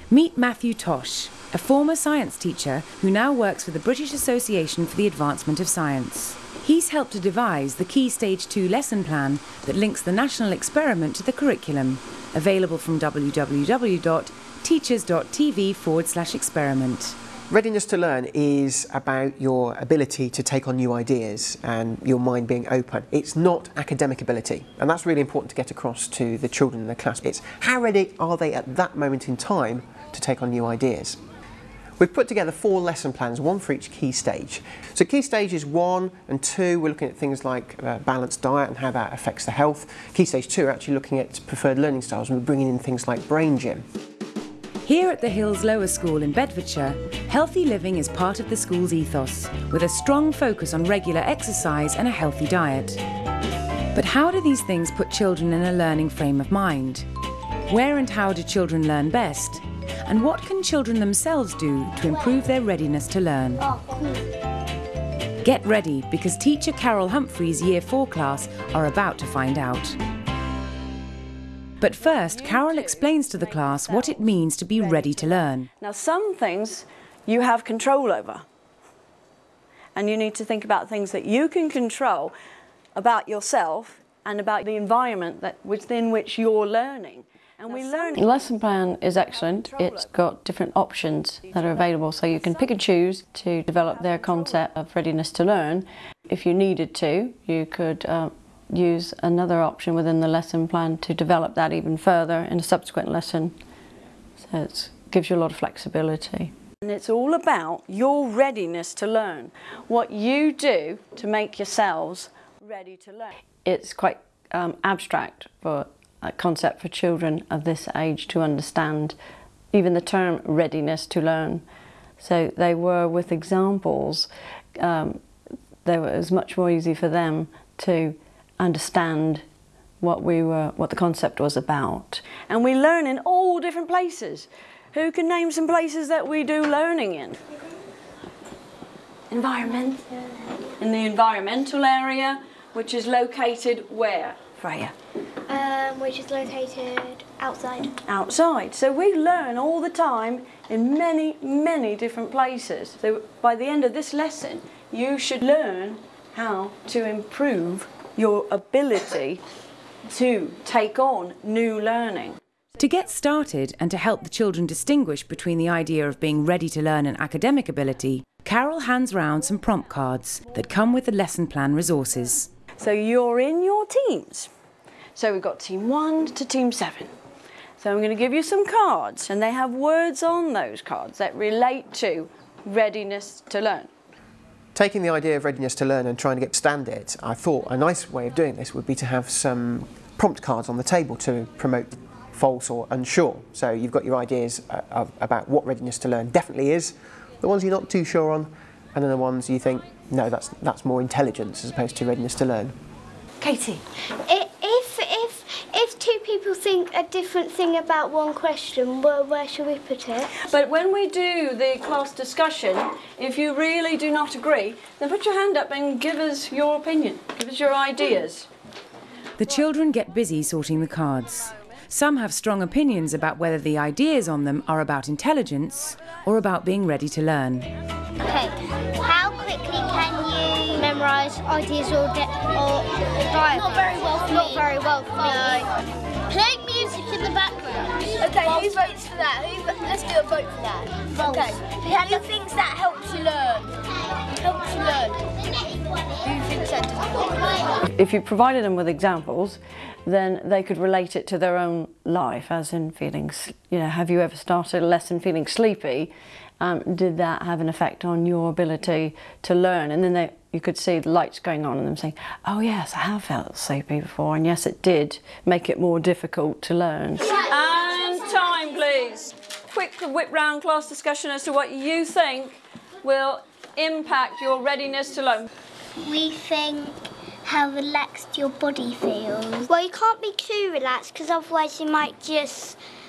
Meet Matthew Tosh, a former science teacher who now works for the British Association for the Advancement of Science. He's helped to devise the Key Stage 2 lesson plan that links the national experiment to the curriculum, available from www.teachers.tv/experiment. Readiness to learn is about your ability to take on new ideas and your mind being open. It's not academic ability, and that's really important to get across to the children in the class. It's how ready are they at that moment in time to take on new ideas. We've put together 4 lesson plans, one for each key stage. So key stages 1 and 2, we're looking at things like balanced diet and how that affects the health. Key stage 2, we're actually looking at preferred learning styles, and we're bringing in things like brain gym. Here at the Hills Lower School in Bedfordshire, healthy living is part of the school's ethos, with a strong focus on regular exercise and a healthy diet. But how do these things put children in a learning frame of mind? Where and how do children learn best? And what can children themselves do to improve their readiness to learn? Get ready, because teacher Carol Humphrey's Year 4 class are about to find out. But first, Carol explains to the class what it means to be ready to learn. Now, some things you have control over, and you need to think about things that you can control about yourself and about the environment within which you're learning. And we learn. The lesson plan is excellent. It's got different options that are available, so you can pick and choose to develop their concept of readiness to learn. If you needed to, you could use another option within the lesson plan to develop that even further in a subsequent lesson. So it gives you a lot of flexibility. And it's all about your readiness to learn, what you do to make yourselves ready to learn. It's quite abstract for a concept for children of this age to understand, even the term readiness to learn. So they were with examples, it was much more easy for them to understand what the concept was about. And we learn in all different places. Who can name some places that we do learning in? Environment. In the environmental area, which is located where, Freya? Which is located outside. Outside. So we learn all the time in many, many different places. So by the end of this lesson, you should learn how to improve your ability to take on new learning. To get started and to help the children distinguish between the idea of being ready to learn and academic ability, Carol hands round some prompt cards that come with the lesson plan resources. So you're in your teams. So we've got team 1 to team 7. So I'm going to give you some cards, and they have words on those cards that relate to readiness to learn. Taking the idea of readiness to learn and trying to understand it, I thought a nice way of doing this would be to have some prompt cards on the table to promote false or unsure. So you've got your ideas about what readiness to learn definitely is, the ones you're not too sure on, and then the ones you think, no, that's more intelligence as opposed to readiness to learn. Katie? If two people think a different thing about one question, where should we put it? But when we do the class discussion, if you really do not agree, then put your hand up and give us your opinion, give us your ideas. The children get busy sorting the cards. Some have strong opinions about whether the ideas on them are about intelligence or about being ready to learn. Okay, how quickly can you memorise ideas or diagrams? Not very well for me. Not very well for me. Play music in the background. Okay, who votes for that? Let's do a vote for that. Okay, who thinks that helps you learn? Helps you learn. Who thinks that doesn't? If you provided them with examples, then they could relate it to their own life, as in feeling, have you ever started a lesson feeling sleepy? Did that have an effect on your ability to learn? And then you could see the lights going on and them saying, oh yes, I have felt sleepy before, and yes, it did make it more difficult to learn. And time, please. Quick whip round class discussion as to what you think will impact your readiness to learn. We think how relaxed your body feels. Well, you can't be too relaxed, because otherwise you might just